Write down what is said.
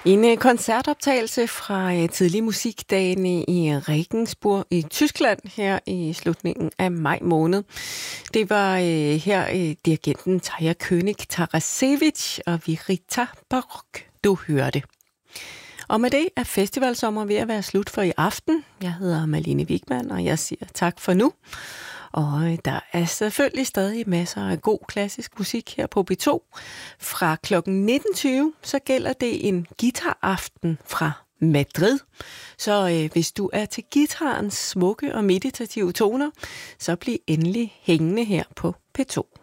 En koncertoptagelse fra tidlige musikdagene i Regensburg i Tyskland her i slutningen af maj måned. Det var her dirigenten Tarja König Tarasevich og Virita Barok, du hørte. Og med det er festivalsommer ved at være slut for i aften. Jeg hedder Malene Wigman, og jeg siger tak for nu. Og der er selvfølgelig stadig masser af god klassisk musik her på B2. Fra kl. 19.20, så gælder det en guitaraften fra Madrid. Så hvis du er til guitarens smukke og meditative toner, så bliv endelig hængende her på P2.